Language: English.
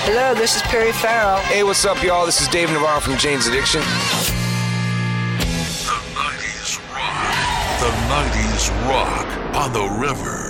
Hello, this is Perry Farrell. Hey, what's up, y'all? This is Dave Navarro from Jane's Addiction. The 90s rock. The 90s rock on the river.